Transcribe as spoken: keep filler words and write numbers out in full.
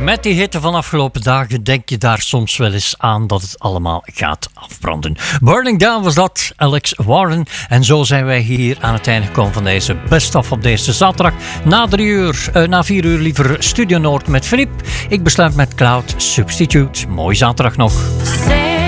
met die hitte van afgelopen dagen denk je daar soms wel eens aan dat het allemaal gaat afbranden. Burning Down was dat, Alex Warren. En zo zijn wij hier aan het einde gekomen van deze Best of op deze zaterdag. Na drie uur, uh, na vier uur liever Studio Noord met Filip. Ik besluit met Cloud Substitute. Mooi zaterdag nog.